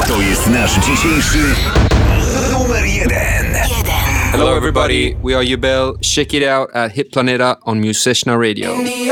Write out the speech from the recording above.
To jest nasz dzisiejszy numer 1. Hello everybody, we are Jubel. Check it out at Hit Planeta on Musician Radio.